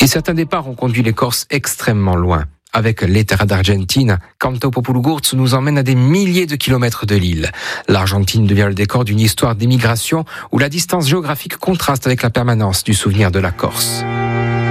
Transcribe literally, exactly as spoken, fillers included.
Et certains départs ont conduit les Corses extrêmement loin. Avec l'Etera d'Argentine, Canto Populu Gurtz nous emmène à des milliers de kilomètres de l'île. L'Argentine devient le décor d'une histoire d'émigration où la distance géographique contraste avec la permanence du souvenir de la Corse.